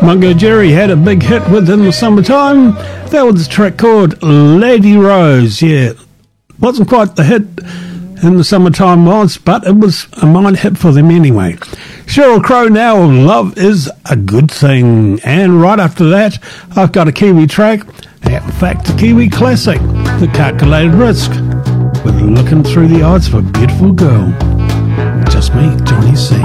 Mungo Jerry had a big hit within the summertime. That was a track called Lady Rose. Yeah, wasn't quite the hit in the summertime was, but it was a minor hit for them anyway. Sheryl Crow now, Love Is a Good Thing. And right after that, I've got a Kiwi track. In fact, a Kiwi classic, The Calculated Risk, with Looking Through the Eyes of a Beautiful Girl. Just me, Johnny C.